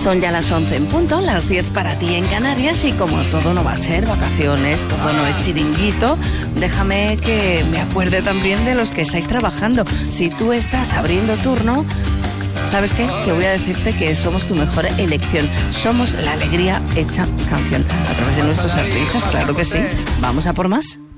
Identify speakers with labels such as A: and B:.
A: Son ya las 11 en punto, las 10 para ti en Canarias, y como todo no va a ser vacaciones, todo no es chiringuito, déjame que me acuerde también de los que estáis trabajando. Si tú estás abriendo turno, ¿sabes qué? Que voy a decirte que somos tu mejor elección. Somos la alegría hecha canción. A través de nuestros artistas, claro que sí. Vamos a por más.